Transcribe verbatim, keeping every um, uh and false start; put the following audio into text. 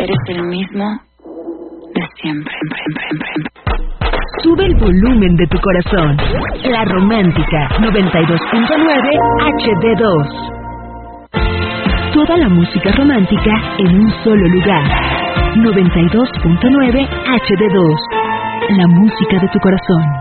Eres el mismo de siempre. Sube el volumen de tu corazón. La Romántica noventa y dos punto nueve H D dos. Toda la música romántica en un solo lugar. noventa y dos punto nueve H D dos. La música de tu corazón.